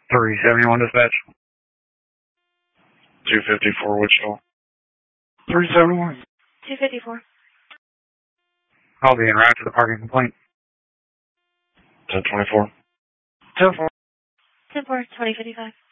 371 dispatch. 254 Wichita. 371. 254. I'll be en route to the parking complaint. 1024. 10-4. 10-4, 2055.